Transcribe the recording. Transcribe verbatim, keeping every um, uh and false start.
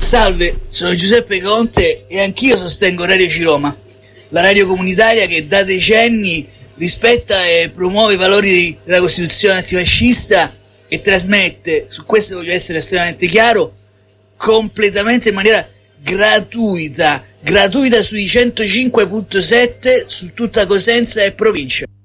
Salve, sono Giuseppe Conte e anch'io sostengo Radio Ciroma, la radio comunitaria che da decenni rispetta e promuove i valori della Costituzione antifascista e trasmette, su questo voglio essere estremamente chiaro, completamente in maniera gratuita, gratuita sui centocinque virgola sette su tutta Cosenza e provincia.